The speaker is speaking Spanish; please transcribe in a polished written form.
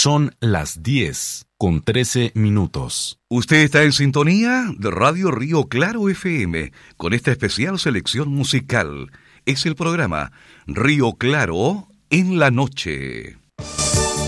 Son las 10:13. Usted está en sintonía de Radio Río Claro FM con esta especial selección musical. Es el programa Río Claro en la noche.